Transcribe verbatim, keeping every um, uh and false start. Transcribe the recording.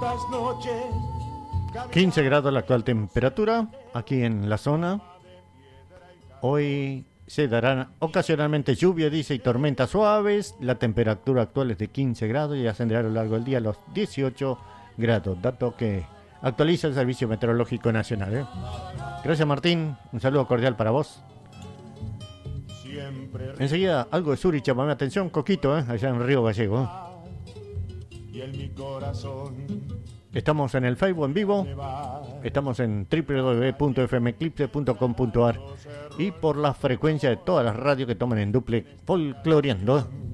quince grados la actual temperatura aquí en la zona. Hoy se darán ocasionalmente lluvia, dice, y tormentas suaves. La temperatura actual es de quince grados y ascenderá a lo largo del día a los dieciocho grados. Dato que actualiza el Servicio Meteorológico Nacional. ¿eh? Gracias, Martín. Un saludo cordial para vos. Enseguida, algo de Zurich, llamame atención, Coquito, ¿eh? allá en Río Gallego. ¿eh? Y en mi corazón. Estamos en el Facebook en vivo. Estamos en doble u doble u doble u punto f m eclipse punto com punto a r y por la frecuencia de todas las radios que toman en duple folcloreando.